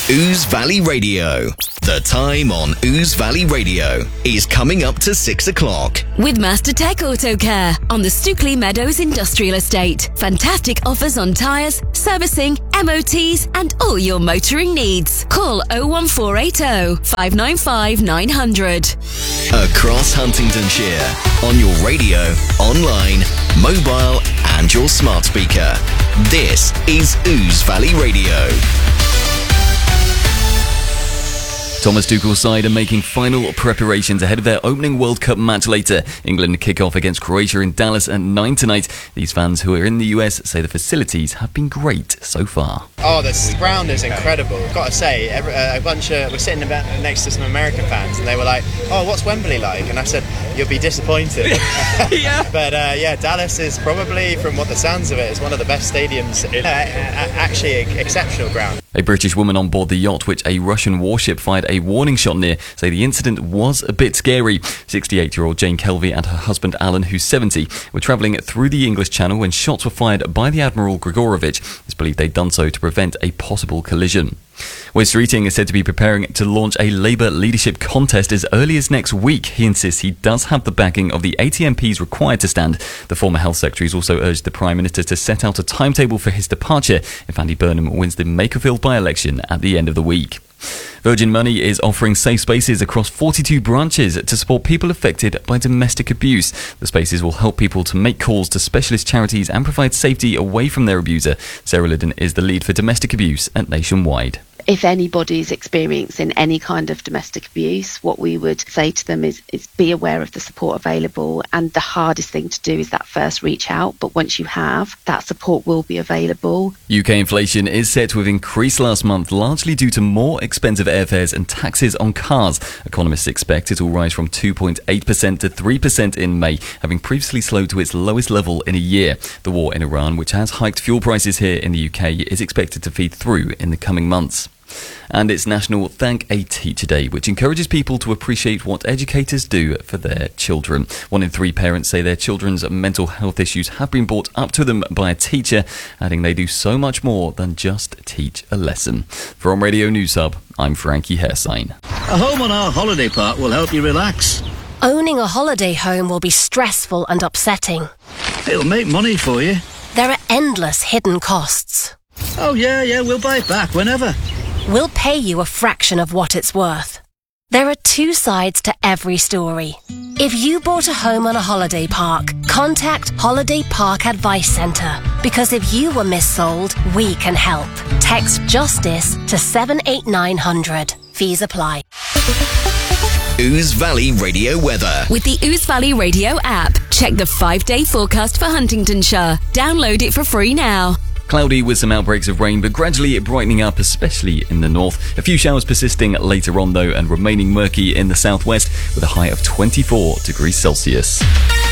Ouse Valley Radio. The time on Ouse Valley Radio is coming up to 6 o'clock. With Master Tech Auto Care on the Stookley Meadows Industrial Estate. Fantastic offers on tyres, servicing, MOTs and all your motoring needs. Call 01480 595 900. Across Huntingdonshire, on your radio, online, mobile and your smart speaker. This is Ouse Valley Radio. Thomas Tuchel's side are making final preparations ahead of their opening World Cup match later. England kick off against Croatia in Dallas at 9 tonight. These fans who are in the US say the facilities have been great so far. Oh, the ground is incredible. I've got to say, we're sitting next to some American fans and they were like, oh, what's Wembley like? And I said, you'll be disappointed. Yeah. But Dallas is probably, from what the sounds of it, is one of the best stadiums. Actually, exceptional ground. A British woman on board the yacht which a Russian warship fired a warning shot near say the incident was a bit scary. 68-year-old Jane Kelvey and her husband Alan, who's 70, were travelling through the English Channel when shots were fired by the Admiral Grigorovich. It's believed they'd done so to prevent a possible collision. Wes Streeting is said to be preparing to launch a Labour leadership contest as early as next week. He insists he does have the backing of the 80 MPs required to stand. The former Health Secretary has also urged the Prime Minister to set out a timetable for his departure if Andy Burnham wins the Makerfield by-election at the end of the week. Virgin Money is offering safe spaces across 42 branches to support people affected by domestic abuse. The spaces will help people to make calls to specialist charities and provide safety away from their abuser. Sarah Liddon is the lead for domestic abuse at Nationwide. If anybody's experiencing any kind of domestic abuse, what we would say to them is be aware of the support available, and the hardest thing to do is that first reach out, but once you have, that support will be available. UK inflation is set to have increased last month, largely due to more expensive airfares and taxes on cars. Economists expect it will rise from 2.8% to 3% in May, having previously slowed to its lowest level in a year. The war in Iran, which has hiked fuel prices here in the UK, is expected to feed through in the coming months. And it's National Thank a Teacher Day, which encourages people to appreciate what educators do for their children. 1 in 3 parents say their children's mental health issues have been brought up to them by a teacher, adding they do so much more than just teach a lesson. From Radio News Hub, I'm Frankie Hairsign. A home on our holiday park will help you relax. Owning a holiday home will be stressful and upsetting. It'll make money for you. There are endless hidden costs. Oh yeah, we'll buy it back whenever. We'll pay you a fraction of what it's worth. There are 2 sides to every story. If you bought a home on a holiday park, contact Holiday Park Advice Centre. Because if you were missold, we can help. Text JUSTICE to 78900. Fees apply. Ouse Valley Radio weather. With the Ouse Valley Radio app, check the 5-day forecast for Huntingdonshire. Download it for free now. Cloudy with some outbreaks of rain, but gradually brightening up, especially in the north. A few showers persisting later on, though, and remaining murky in the southwest with a high of 24 degrees Celsius.